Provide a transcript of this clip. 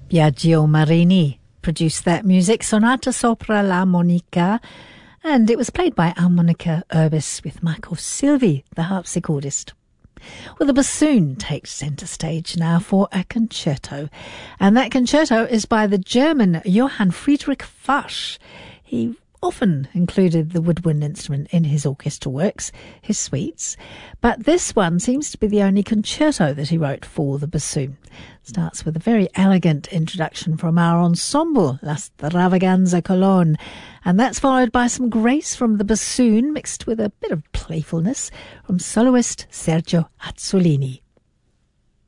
Biagio Marini produced that music, Sonata Sopra l'Armonica, and it was played by Armonica Urbis with Michael Silvi, the harpsichordist. Well, the bassoon takes centre stage now for a concerto, and that concerto is by the German Johann Friedrich Fasch. He often included the woodwind instrument in his orchestral works, his suites, but this one seems to be the only concerto that he wrote for the bassoon. Starts with a very elegant introduction from our ensemble, La Stravaganza Cologne, and that's followed by some grace from the bassoon mixed with a bit of playfulness from soloist Sergio Azzolini.